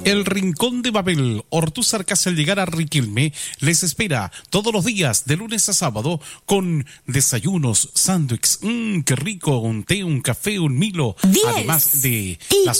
El Rincón de Babel, Ortúzar Casa al llegar a Riquelme, les espera todos los días, de lunes a sábado, con desayunos, sándwiches, qué rico, un té, un café, un Milo, 10 además de y las